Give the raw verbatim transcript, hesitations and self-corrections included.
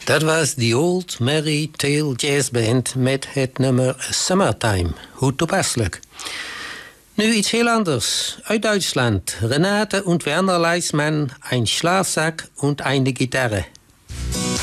Dat was die Old Merry Tale Jazz Band met het nummer Summertime. Hoe toepasselijk. Nu iets heel anders. Uit Duitsland. Renate und Werner Leismann, ein Schlafsack und eine Gitarre.